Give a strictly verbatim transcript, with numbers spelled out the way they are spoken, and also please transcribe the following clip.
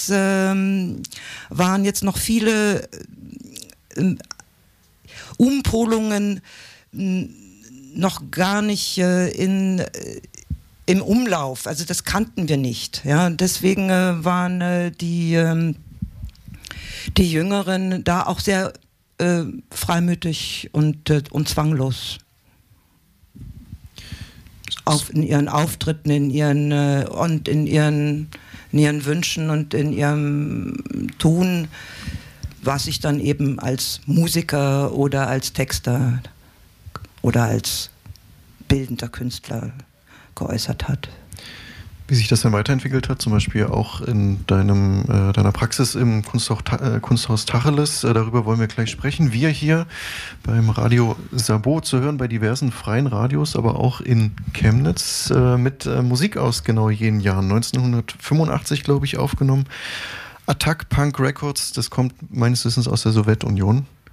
es ähm, waren jetzt noch viele äh, Umpolungen äh, noch gar nicht äh, in, äh, im Umlauf. Also das kannten wir nicht. Ja? Deswegen äh, waren äh, die, äh, die Jüngeren da auch sehr äh, freimütig und, äh, und zwanglos. Auf, in ihren Auftritten, in ihren äh, und in ihren, in ihren Wünschen und in ihrem Tun, was sich dann eben als Musiker oder als Texter oder als bildender Künstler geäußert hat. Wie sich das dann weiterentwickelt hat, zum Beispiel auch in deinem, äh, deiner Praxis im Kunsthaus, äh, Kunsthaus Tacheles, äh, darüber wollen wir gleich sprechen. Wir hier beim Radio Sabot zu hören bei diversen freien Radios, aber auch in Chemnitz äh, mit äh, Musik aus genau jenen Jahren. neunzehnhundertfünfundachtzig, glaube ich, aufgenommen. Attack Punk Records, das kommt meines Wissens aus der Sowjetunion.